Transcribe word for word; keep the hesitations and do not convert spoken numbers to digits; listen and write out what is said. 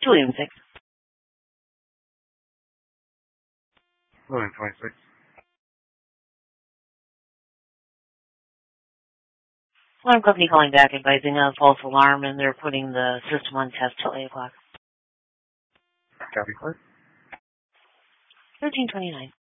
Julian six. William twenty-six. Alarm company calling back advising a false alarm, and they're putting the system on test till eight o'clock. Copy, clear. thirteen twenty-nine.